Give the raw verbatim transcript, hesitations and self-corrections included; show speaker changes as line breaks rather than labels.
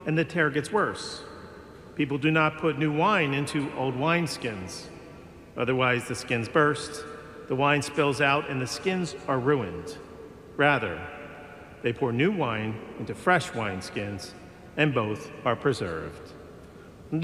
and the tear gets worse. People do not put new wine into old wineskins. Otherwise, the skins burst, the wine spills out, and the skins are ruined. Rather, they pour new wine into fresh wineskins, and both are preserved.